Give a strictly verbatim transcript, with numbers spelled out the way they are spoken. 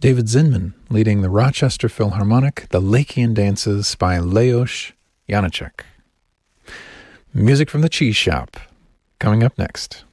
David Zinman leading the Rochester Philharmonic, The Lakian Dances by Leos Janáček. Music from the Cheese Shop, coming up next.